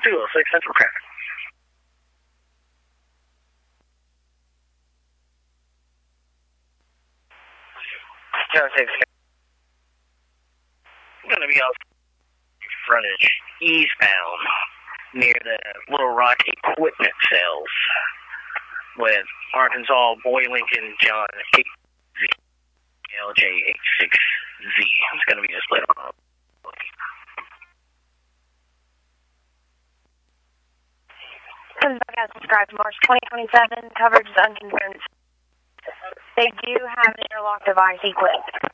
206 Central Traffic. John 6. I'm going to be off frontage eastbound near the Little Rock equipment sales with Arkansas Boy Lincoln John 8Z LJ86Z. It's going to be just later on. As described, March 2027, coverage is unconfirmed. They do have an interlock device equipped.